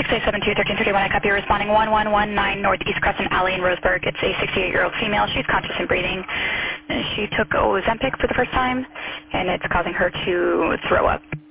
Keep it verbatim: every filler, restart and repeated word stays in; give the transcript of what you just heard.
six seven two, one three three one, I copy you responding one one one nine Northeast Crescent Alley in Roseburg. It's a sixty-eight-year-old female. She's conscious and breathing. And she took Ozempic for the first time, and it's causing her to throw up.